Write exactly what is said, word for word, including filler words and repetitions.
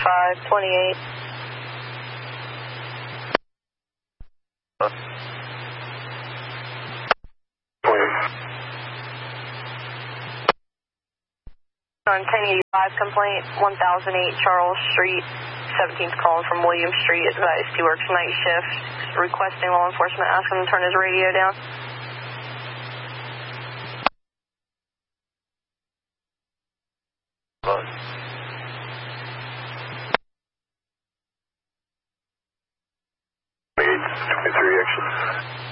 five twenty-eight. On ten eighty-five complaint, one thousand eight Charles Street, seventeenth calling from William Street, advised he works night shift, requesting law enforcement, ask him to turn his radio down. twenty-three action.